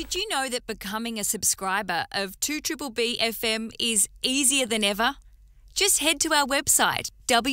Did you know that becoming a subscriber of 2BBB FM is easier than ever? Just head to our website,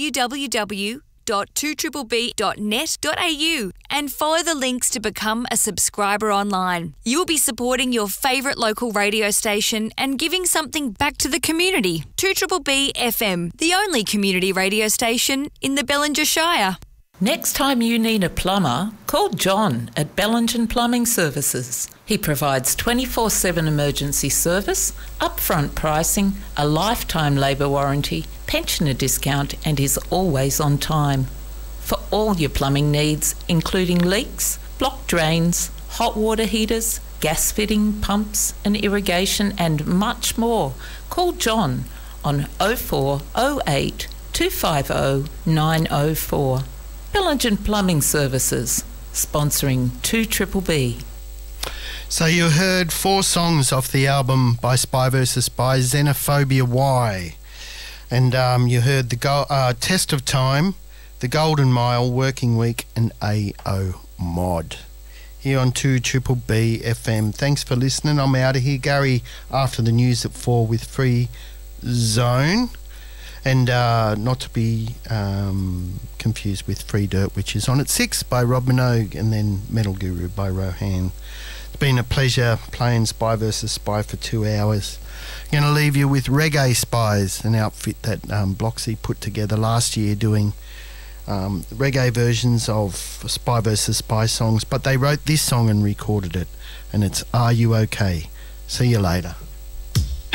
www.2BBB.net.au, and follow the links to become a subscriber online. You'll be supporting your favourite local radio station and giving something back to the community. 2BBB FM, the only community radio station in the Bellinger Shire. Next time you need a plumber, call John at Bellingen Plumbing Services. He provides 24/7 emergency service, upfront pricing, a lifetime labour warranty, pensioner discount, and is always on time. For all your plumbing needs, including leaks, blocked drains, hot water heaters, gas fitting, pumps and irrigation, and much more, call John on 0408 250 904. Bellingen Plumbing Services, sponsoring 2BBB. So you heard 4 songs off the album by Spy vs. Spy, Xenophobia Why. And you heard the Test of Time, The Golden Mile, Working Week, and AO Mod. Here on 2BBB FM. Thanks for listening. I'm out of here. Gary, after the news at 4 with Free Zone. And not to be confused with Free Dirt, which is on at 6 by Rob Minogue, and then Metal Guru by Rohan. It's been a pleasure playing Spy vs. Spy for 2 hours. I'm going to leave you with Reggae Spies, an outfit that Bloxy put together last year doing reggae versions of Spy vs. Spy songs, but they wrote this song and recorded it, and it's Are You OK? See you later.